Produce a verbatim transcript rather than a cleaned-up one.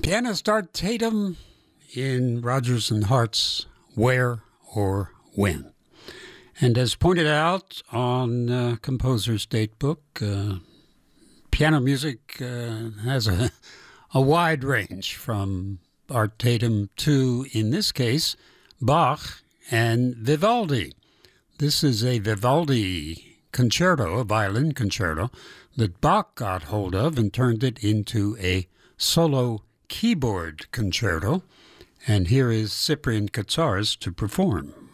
Pianist Art Tatum in Rodgers and Hart's Where or When. And as pointed out on uh, Composer's Datebook, uh, piano music uh, has a, a wide range from Art Tatum to, in this case, Bach and Vivaldi. This is a Vivaldi concerto, a violin concerto, that Bach got hold of and turned it into a solo keyboard concerto. And here is Cyprian Katsaris to perform.